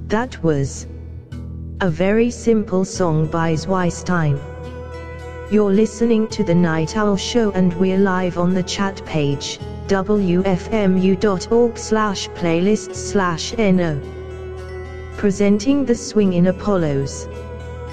That was a very simple song by Zweistein. You're listening to The Night Owl Show and we're live on the chat page, wfmu.org/playlists/no. Presenting The Swing in Apollos.